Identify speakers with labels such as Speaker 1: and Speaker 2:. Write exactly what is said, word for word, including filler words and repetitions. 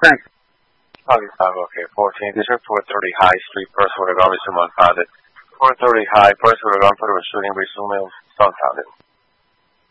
Speaker 1: Thanks.
Speaker 2: August five, okay. fourteen, District four thirty High Street, person with a gun, resume unfounded. four thirty High, person with a gun, put a shooting, resume unfounded.